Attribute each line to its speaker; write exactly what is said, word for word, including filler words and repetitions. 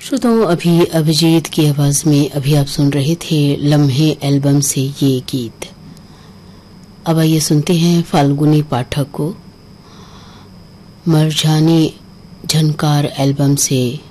Speaker 1: श्रोताओं, अभी अभिजीत की आवाज में अभी आप सुन रहे थे लम्हे एल्बम से ये गीत। अब आइए सुनते हैं फाल्गुनी पाठक को मरझानी झनकार एल्बम से